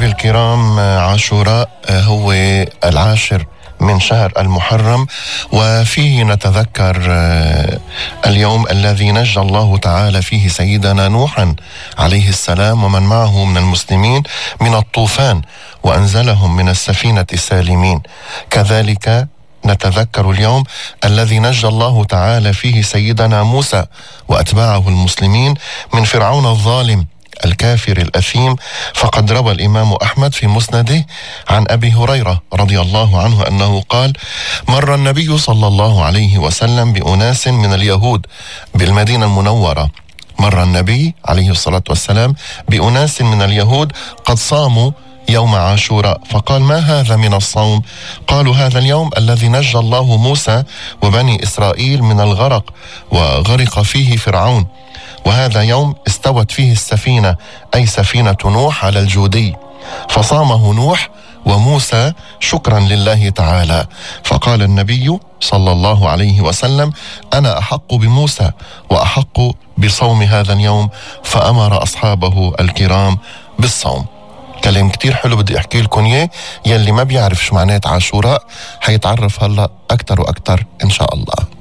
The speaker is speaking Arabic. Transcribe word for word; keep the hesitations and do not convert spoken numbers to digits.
الكرام، عاشوراء هو العاشر من شهر المحرم، وفيه نتذكر اليوم الذي نجى الله تعالى فيه سيدنا نوحا عليه السلام ومن معه من المسلمين من الطوفان وأنزلهم من السفينة سالمين. كذلك نتذكر اليوم الذي نجى الله تعالى فيه سيدنا موسى وأتباعه المسلمين من فرعون الظالم الكافر الأثيم. فقد روى الإمام أحمد في مسنده عن أبي هريرة رضي الله عنه أنه قال: مر النبي صلى الله عليه وسلم بأناس من اليهود بالمدينة المنورة مر النبي عليه الصلاة والسلام بأناس من اليهود قد صاموا يوم عاشوراء، فقال: ما هذا من الصوم؟ قالوا: هذا اليوم الذي نجى الله موسى وبني إسرائيل من الغرق وغرق فيه فرعون، وهذا يوم استوت فيه السفينة، أي سفينة نوح، على الجودي، فصامه نوح وموسى شكرا لله تعالى. فقال النبي صلى الله عليه وسلم: أنا أحق بموسى وأحق بصوم هذا اليوم، فأمر أصحابه الكرام بالصوم. كلام كتير حلو بدي أحكي لكم إياه، يلي ما بيعرف شو معنات عاشوراء حيتعرف هلأ أكتر وأكتر إن شاء الله.